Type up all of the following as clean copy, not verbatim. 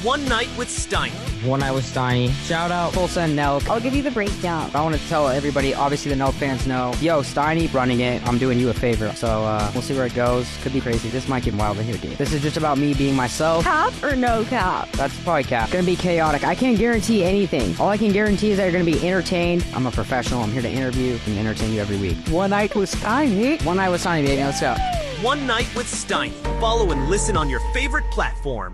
One Night with Steiny. One Night with Steiny. Shout out Tulsa and Nelk. I'll give you the breakdown. I want to tell everybody, obviously the Nelk fans know, yo, Steiny running it, I'm doing you a favor. So we'll see where it goes. Could be crazy. This might get wild in here, dude. This is just about me being myself. Cap or no cap? That's probably cap. It's gonna be chaotic. I can't guarantee anything. All I can guarantee is that you're gonna be entertained. I'm a professional. I'm here to interview and entertain you every week. One Night with Steiny. One Night with Steiny, baby. Let's go. One Night with Steiny. Follow and listen on your favorite platform.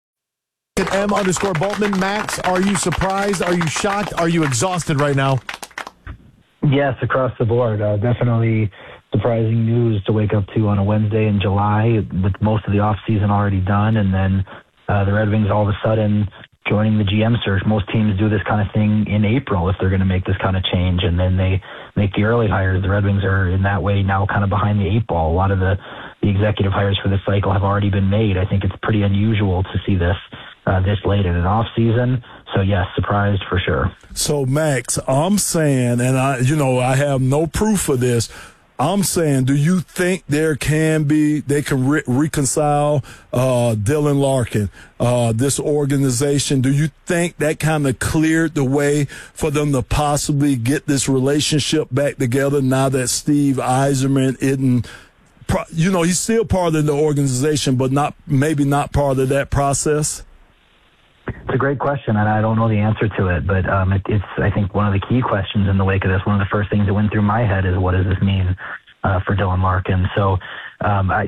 M_Boltman. Max, are you surprised? Are you shocked? Are you exhausted right now? Yes, across the board. Definitely surprising news to wake up to on a Wednesday in July with most of the offseason already done, and then the Red Wings all of a sudden joining the GM search. Most teams do this kind of thing in April if they're going to make this kind of change, and then they make the early hires. The Red Wings are in that way now kind of behind the eight ball. A lot of the executive hires for this cycle have already been made. I think it's pretty unusual to see this late in an off season. So yes, surprised for sure. So Max, I'm saying, and I have no proof of this. I'm saying, do you think they can reconcile Dylan Larkin, this organization? Do you think that kind of cleared the way for them to possibly get this relationship back together now that Steve Yzerman isn't, he's still part of the organization, but maybe not part of that process? It's a great question, and I don't know the answer to it, but it's, I think, one of the key questions in the wake of this. One of the first things that went through my head is, what does this mean for Dylan Larkin? So I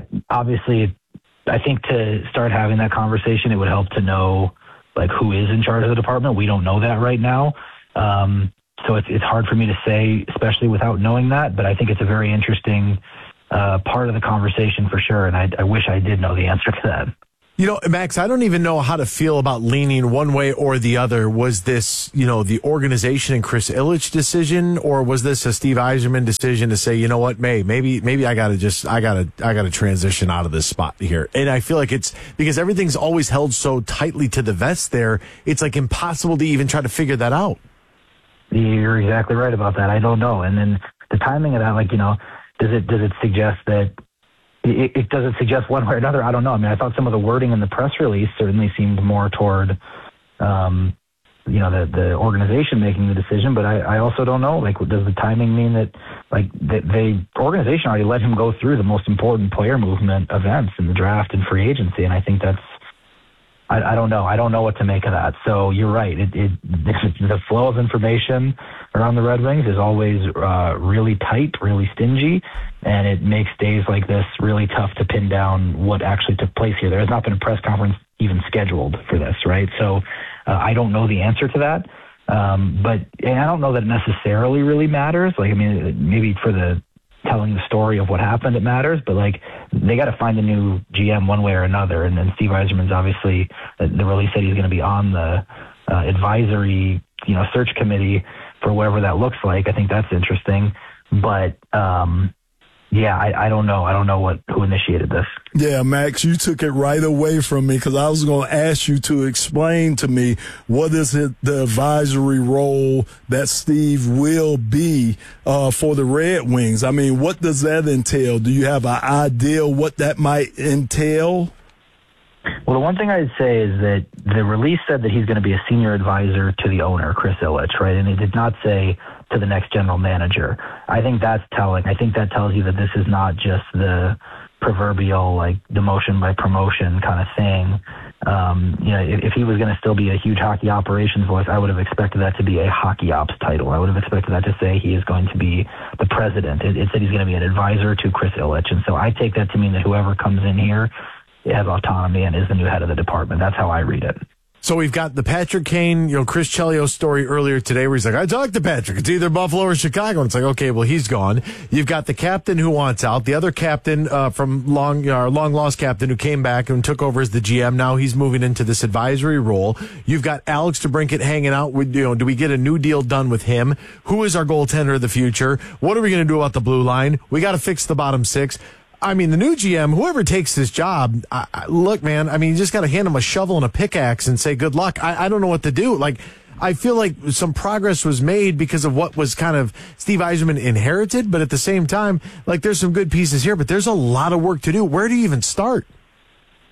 think to start having that conversation, it would help to know who is in charge of the department. We don't know that right now. So it's hard for me to say, especially without knowing that, but I think it's a very interesting part of the conversation for sure, and I wish I did know the answer to that. Max, I don't even know how to feel about leaning one way or the other. Was this, the organization and Chris Ilitch decision, or was this a Steve Yzerman decision to say, you know what, maybe I gotta transition out of this spot here? And I feel like it's because everything's always held so tightly to the vest there. It's impossible to even try to figure that out. You're exactly right about that. I don't know. And then the timing of that, does it suggest that? It doesn't suggest one way or another. I don't know. I mean, I thought some of the wording in the press release certainly seemed more toward, the organization making the decision. But I also don't know. Does the timing mean that, the organization already let him go through the most important player movement events in the draft and free agency? And I think that's, I don't know. I don't know what to make of that. So you're right. The flow of information around the Red Wings is always really tight, really stingy, and it makes days like this really tough to pin down what actually took place here. There has not been a press conference even scheduled for this, right? So I don't know the answer to that. And I don't know that it necessarily really matters. Maybe for the telling the story of what happened, it matters, but they got to find a new GM one way or another. And then Steve Yzerman's obviously, the release said he's going to be on the advisory, search committee for whatever that looks like. I think that's interesting, but I don't know. I don't know who initiated this. Yeah, Max, you took it right away from me because I was going to ask you to explain to me what is the advisory role that Steve will be for the Red Wings. I mean, what does that entail? Do you have an idea what that might entail? Well, the one thing I'd say is that the release said that he's going to be a senior advisor to the owner, Chris Ilitch, right? And it did not say to the next general manager. I think that's telling. I think that tells you that this is not just the proverbial demotion by promotion kind of thing. If he was going to still be a huge hockey operations voice, I would have expected that to be a hockey ops title. I would have expected that to say he is going to be the president. It said he's going to be an advisor to Chris Ilitch. And so I take that to mean that whoever comes in here has autonomy and is the new head of the department. That's how I read it. So we've got the Patrick Kane, Chris Chelios story earlier today where he's like, I talked to Patrick. It's either Buffalo or Chicago. And it's like, okay, well, he's gone. You've got the captain who wants out. The other captain from long lost captain who came back and took over as the GM. Now he's moving into this advisory role. You've got Alex DeBrincat hanging out with, do we get a new deal done with him? Who is our goaltender of the future? What are we going to do about the blue line? We got to fix the bottom six. I mean, the new GM, whoever takes this job, look, man, you just got to hand him a shovel and a pickaxe and say good luck. I don't know what to do. I feel like some progress was made because of what was kind of Steve Yzerman inherited, but at the same time, there's some good pieces here, but there's a lot of work to do. Where do you even start? Well,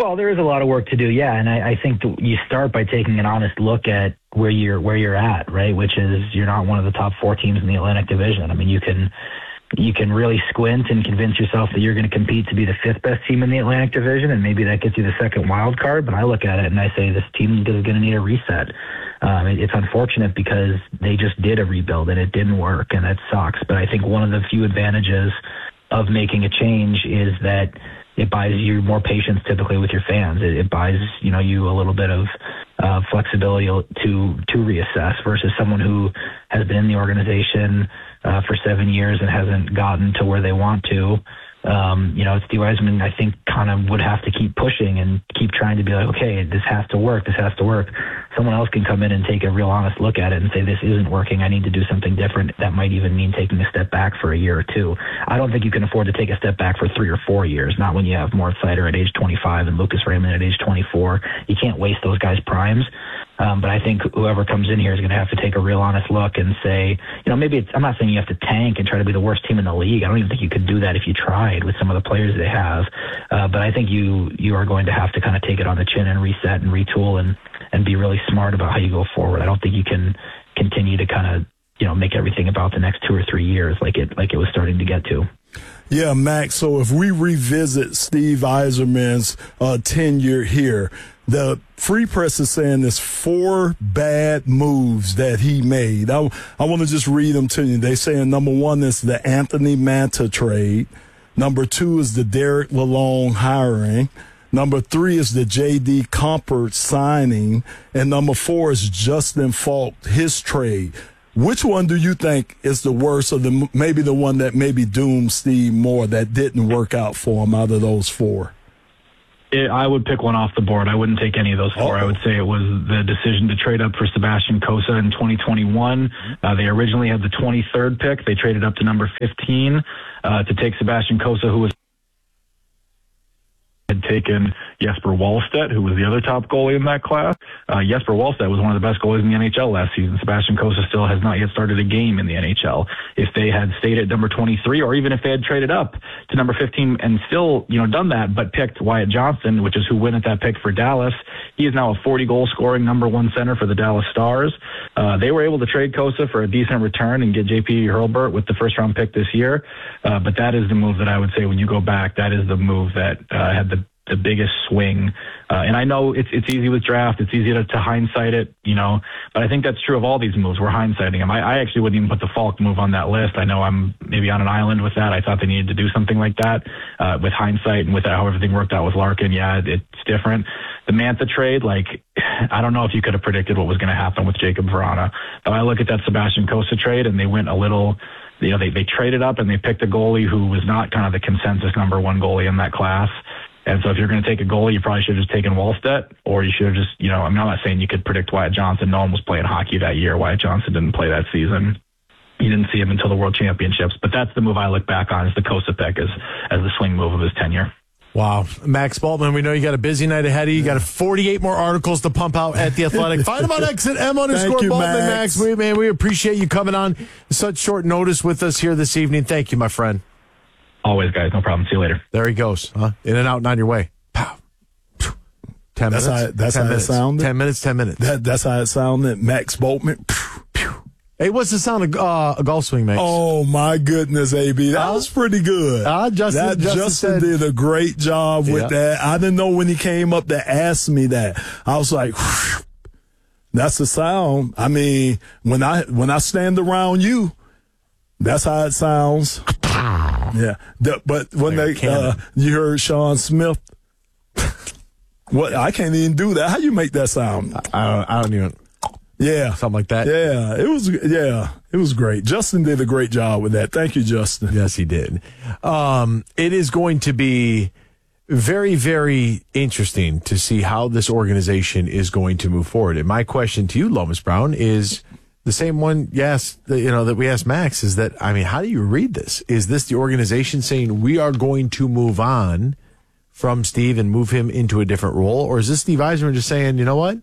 Well, there is a lot of work to do, yeah, and I think that you start by taking an honest look at where you're at, right? Which is you're not one of the top 4 teams in the Atlantic Division. I mean, you can really squint and convince yourself that you're going to compete to be the 5th best team in the Atlantic Division, and maybe that gets you the 2nd wild card. But I look at it and I say this team is going to need a reset. It's unfortunate because they just did a rebuild and it didn't work, and that sucks. But I think one of the few advantages of making a change is that it buys you more patience typically with your fans. It buys you a little bit of flexibility to reassess versus someone who has been in the organization for 7 years and hasn't gotten to where they want to. Steve Yzerman, I think, kind of would have to keep pushing and keep trying to be like, okay, this has to work. Someone else can come in and take a real honest look at it and say, this isn't working. I need to do something different. That might even mean taking a step back for a year or 2. I don't think you can afford to take a step back for 3 or 4 years, not when you have Mort Seider at age 25 and Lucas Raymond at age 24. You can't waste those guys' primes. But I think whoever comes in here is going to have to take a real honest look and say, maybe I'm not saying you have to tank and try to be the worst team in the league. I don't even think you could do that if you tried with some of the players they have. But I think you are going to have to kind of take it on the chin and reset and retool and be really smart about how you go forward. I don't think you can continue to kind of, make everything about the next 2 or 3 years like it was starting to get to. Yeah, Max, so if we revisit Steve Yzerman's tenure here, the Free Press is saying there's 4 bad moves that he made. I want to just read them to you. They're saying number 1 is the Anthony Manta trade. Number 2 is the Derek Lalonde hiring. Number 3 is the J.D. Compert signing. And number 4 is Justin Falk, his trade. Which one do you think is the worst, or maybe the one that maybe doomed Steve more that didn't work out for him out of those 4? I would pick one off the board. I wouldn't take any of those 4. I would say it was the decision to trade up for Sebastian Cossa in 2021. They originally had the 23rd pick. They traded up to number 15 to take Sebastian Cossa, who had taken Jesper Wallstedt, who was the other top goalie in that class. Jesper Wallstedt was one of the best goalies in the NHL last season. Sebastian Cossa still has not yet started a game in the NHL. If they had stayed at number 23, or even if they had traded up to number 15 and still, done that, but picked Wyatt Johnston, which is who went at that pick for Dallas, he is now a 40-goal scoring number 1 center for the Dallas Stars. They were able to trade Cossa for a decent return and get J.P. Hurlburt with the first-round pick this year. But that is the move that I would say when you go back, that is the move that had the biggest swing. And I know it's easy with draft. It's easy to hindsight it, but I think that's true of all these moves. We're hindsighting them. I actually wouldn't even put the Falk move on that list. I know I'm maybe on an island with that. I thought they needed to do something like that with hindsight and with how everything worked out with Larkin. Yeah, it's different. The Mantha trade, I don't know if you could have predicted what was going to happen with Jacob Vrana. But I look at that Sebastian Cossa trade and they went a little, they traded up and they picked a goalie who was not kind of the consensus number 1 goalie in that class. And so if you're going to take a goalie, you probably should have just taken Wallstedt, or you should have just, I'm not saying you could predict Wyatt Johnston. No one was playing hockey that year. Wyatt Johnston didn't play that season. You didn't see him until the World Championships. But that's the move I look back on, is the Cossa pick as the swing move of his tenure. Wow. Max Bultman, we know you got a busy night ahead of you. You got 48 more articles to pump out at The Athletic. Find him on X at M_Bultman, Max. We appreciate you coming on such short notice with us here this evening. Thank you, my friend. Always, guys. No problem. See you later. There he goes. In and out and on your way. Pow. 10 minutes. That's how it sounded. 10 minutes, 10 minutes. That's how it sounded. Max Bultman. Hey, what's the sound a golf swing makes? Oh, my goodness, AB. That was pretty good. Justin did a great job with that. I didn't know when he came up to ask me that. I was like, whew, that's the sound. I mean, when I stand around you, that's how it sounds. Yeah. But when you heard Sean Smith, what? I can't even do that. How you make that sound? I don't even. Yeah. Something like that. Yeah. It was great. Justin did a great job with that. Thank you, Justin. Yes, he did. It is going to be very, very interesting to see how this organization is going to move forward. And my question to you, Lomas Brown, is the same one, yes, that we asked Max, is that, how do you read this? Is this the organization saying we are going to move on from Steve and move him into a different role? Or is this Steve Yzerman just saying, you know what?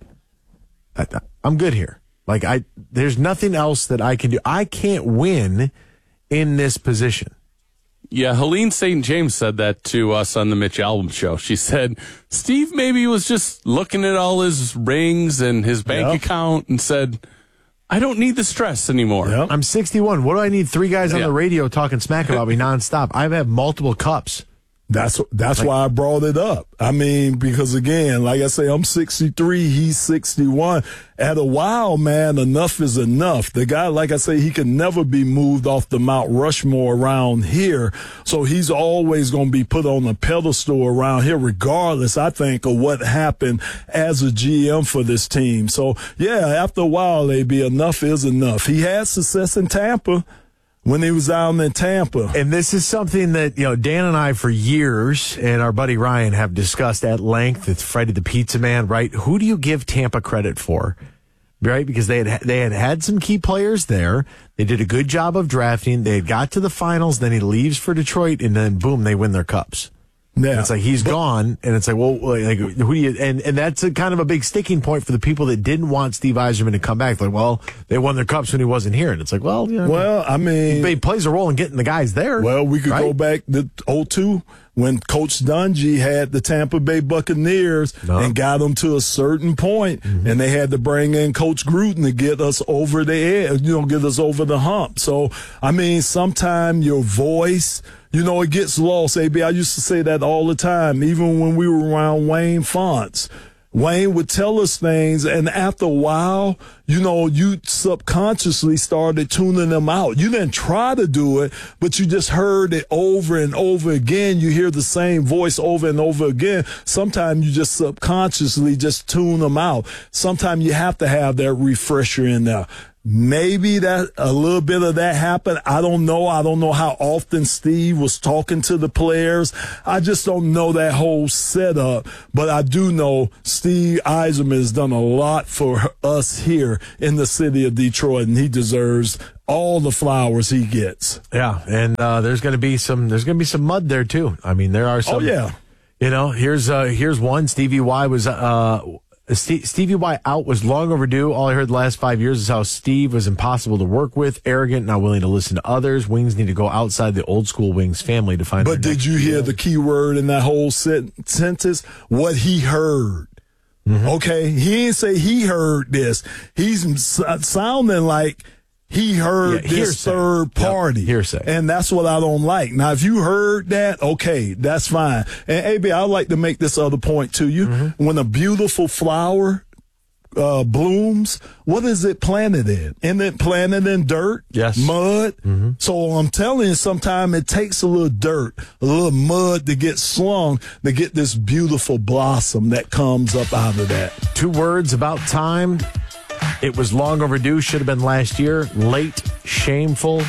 I'm good here. There's nothing else that I can do. I can't win in this position. Yeah, Helene St. James said that to us on the Mitch Albom show. She said, Steve maybe was just looking at all his rings and his bank account and said, I don't need the stress anymore. Yep. I'm 61. What do I need 3 guys on the radio talking smack about me nonstop? I have multiple cups. That's why I brought it up. I mean, because again, like I say, I'm 63, he's 61. At a while, man, enough is enough. The guy, like I say, he can never be moved off the Mount Rushmore around here. So he's always going to be put on a pedestal around here, regardless, I think, of what happened as a GM for this team. So yeah, after a while, AB, enough is enough. He had success in Tampa. When he was down in Tampa. And this is something that, Dan and I for years and our buddy Ryan have discussed at length. It's Freddie the Pizza Man, right? Who do you give Tampa credit for? Right? Because they had some key players there. They did a good job of drafting. They had got to the finals. Then he leaves for Detroit and then boom, they win their cups. Yeah. It's like he's gone, and it's like, well, like who do you? And that's a kind of a big sticking point for the people that didn't want Steve Yzerman to come back. Like, well, they won their cups when he wasn't here, and it's like, well, I mean, he plays a role in getting the guys there. Well, we could go back to 2002 when Coach Dungy had the Tampa Bay Buccaneers and got them to a certain point, and they had to bring in Coach Gruden to get us over the edge, get us over the hump. So, I mean, sometimes your voice, it gets lost, AB. I used to say that all the time, even when we were around Wayne Fonts. Wayne would tell us things, and after a while, you subconsciously started tuning them out. You didn't try to do it, but you just heard it over and over again. You hear the same voice over and over again. Sometimes you just subconsciously just tune them out. Sometimes you have to have that refresher in there. Maybe that a little bit of that happened. I don't know. I don't know how often Steve was talking to the players. I just don't know that whole setup. But I do know Steve Yzerman has done a lot for us here in the city of Detroit, and he deserves all the flowers he gets. Yeah, and there's going to be some mud there too. I mean, there are some. Oh yeah. Here's one. Stevie Y was Stevie Y out was long overdue. All I heard the last 5 years is how Steve was impossible to work with, arrogant, not willing to listen to others. Wings need to go outside the old school Wings family to find. But did you hear the key word in that whole sentence? What he heard. Okay, he didn't say he heard this. He's sounding like he heard this third party. Hearsay. And that's what I don't like. Now, if you heard that, okay, that's fine. And, AB, I'd like to make this other point to you. When a beautiful flower blooms, what is it planted in? Isn't it planted in dirt? Yes. Mud? So I'm telling you, sometimes it takes a little dirt, a little mud to get slung to get this beautiful blossom that comes up out of that. 2 words about time. It was long overdue, should have been last year. Late, shameful.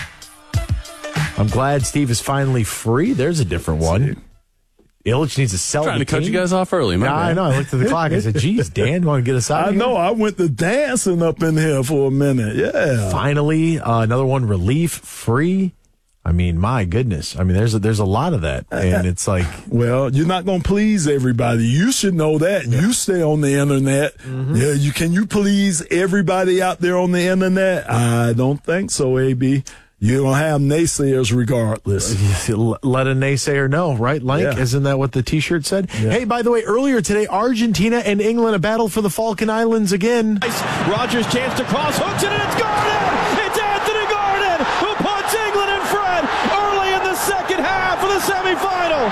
I'm glad Steve is finally free. There's a different one. Ilitch needs to sell. Trying to cut you guys off early, man. Yeah, I know. I looked at the clock. I said, geez, Dan, you want to get us out of here? I know. I went to dancing up in here for a minute. Yeah. Finally, another one, relief, free. I mean, my goodness. I mean, there's a lot of that. And it's like. Well, you're not going to please everybody. You should know that. Yeah. You stay on the internet. Yeah. Can you please everybody out there on the internet? I don't think so, AB. You're going to have naysayers regardless. Let a naysayer know, right, Lank? Yeah. Isn't that what the T-shirt said? Yeah. Hey, by the way, earlier today, Argentina and England, a battle for the Falkland Islands again. Rogers' chance to cross, hooks it, and it's Gordon! It's Anthony Gordon who puts England in front early in the second half of the semifinal.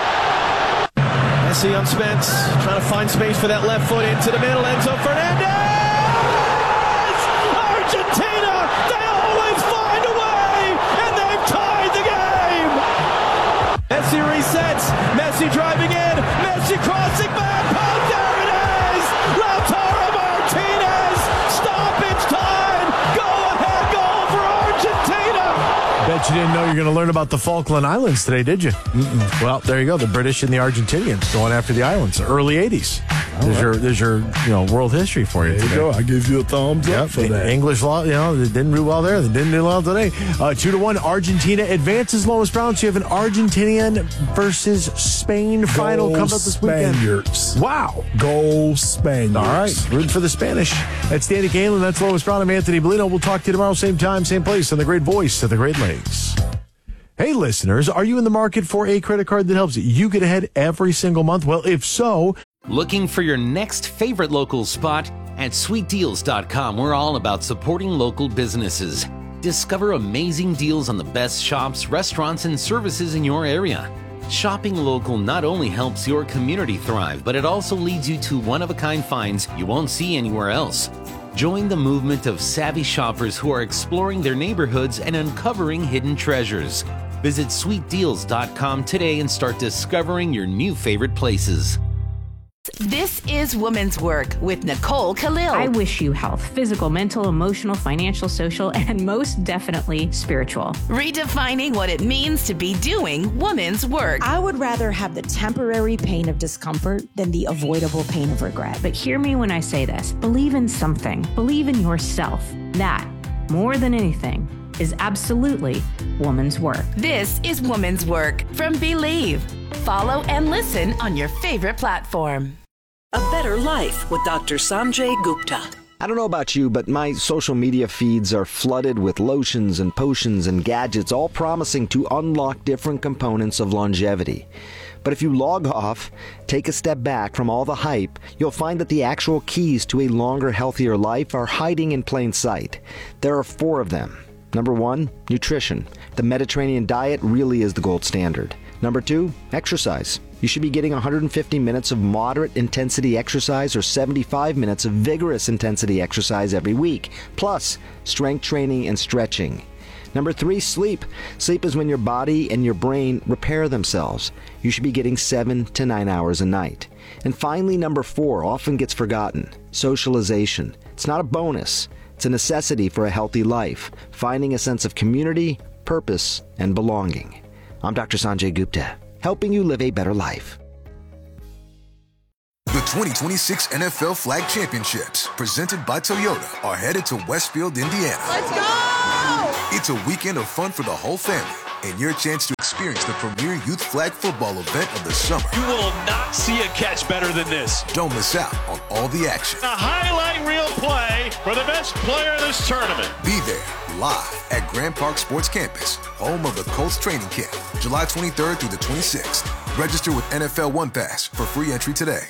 Messi on Spence, trying to find space for that left foot into the middle. Enzo Fernandez! Argentina! They always find a way! And they've tied the game! Messi resets. Messi driving in. Messi crossing back. Oh, there it is! Lautaro Martinez! Stoppage time! Go-ahead goal for Argentina! Bet you didn't know you're going to learn about the Falkland Islands today, did you? Well, there you go. The British and the Argentinians going after the islands. Early 80s. There's your world history for you. There you go. I give you a thumbs up for that. English law, they didn't do well there. They didn't do well today. 2-1. Argentina advances. Lois Brown. So you have an Argentinian versus Spain final coming up this weekend. Spaniards. Wow. Go Spaniards. All right. Rooting for the Spanish. That's Danny Galen. That's Lois Brown. I'm Anthony Bellino. We'll talk to you tomorrow, same time, same place, on the great voice of the Great Lakes. Hey, listeners, are you in the market for a credit card that helps you get ahead every single month? Well, if so, looking for your next favorite local spot? At sweetdeals.com, we're all about supporting local businesses. Discover amazing deals on the best shops, restaurants, and services in your area. Shopping local not only helps your community thrive, but it also leads you to one-of-a-kind finds you won't see anywhere else. Join the movement of savvy shoppers who are exploring their neighborhoods and uncovering hidden treasures. Visit sweetdeals.com today and start discovering your new favorite places. This is Women's Work with Nicole Khalil. I wish you health, physical, mental, emotional, financial, social, and most definitely spiritual. Redefining what it means to be doing women's work. I would rather have the temporary pain of discomfort than the avoidable pain of regret. But hear me when I say this. Believe in something. Believe in yourself. That, more than anything, is absolutely woman's work. This is Women's Work from Believe. Follow and listen on your favorite platform. A Better Life with Dr. Sanjay Gupta. I don't know about you, but my social media feeds are flooded with lotions and potions and gadgets, all promising to unlock different components of longevity. But if you log off, take a step back from all the hype, you'll find that the actual keys to a longer, healthier life are hiding in plain sight. There are 4 of them. Number 1, nutrition. The Mediterranean diet really is the gold standard. Number 2, exercise. You should be getting 150 minutes of moderate intensity exercise or 75 minutes of vigorous intensity exercise every week, plus strength training and stretching. Number 3, sleep. Sleep is when your body and your brain repair themselves. You should be getting 7 to 9 hours a night. And finally, number 4 often gets forgotten. Socialization. It's not a bonus. It's a necessity for a healthy life, finding a sense of community, purpose, and belonging. I'm Dr. Sanjay Gupta, helping you live a better life. The 2026 NFL Flag Championships, presented by Toyota, are headed to Westfield, Indiana. Let's go! It's a weekend of fun for the whole family, and your chance to experience the premier youth flag football event of the summer. You will not see a catch better than this. Don't miss out on all the action. A highlight reel play for the best player in this tournament. Be there, live at Grand Park Sports Campus, home of the Colts training camp, July 23rd through the 26th. Register with NFL One Pass for free entry today.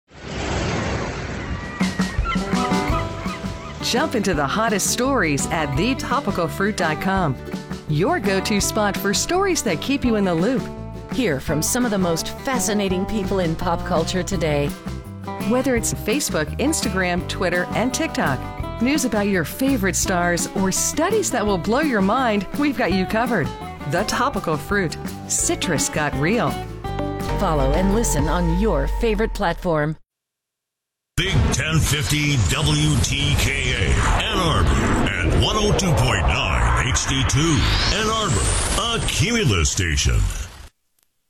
Jump into the hottest stories at thetopicalfruit.com. Your go-to spot for stories that keep you in the loop. Hear from some of the most fascinating people in pop culture today. Whether it's Facebook, Instagram, Twitter, and TikTok, news about your favorite stars, or studies that will blow your mind, we've got you covered. The Topical Fruit. Citrus got real. Follow and listen on your favorite platform. Big 1050 WTKA, Ann Arbor, and 102.9 HD2, Ann Arbor, a Cumulus station.